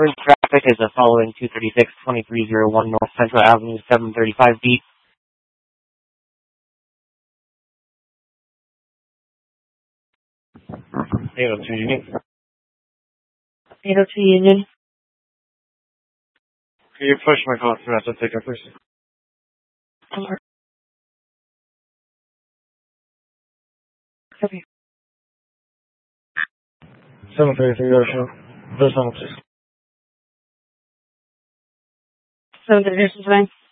Current traffic is following 236-2301 North Central Avenue, 735B. 802 Union. 802 Union. Can you push my call through that ticket, please? 733 Ocean. First one, please. 733,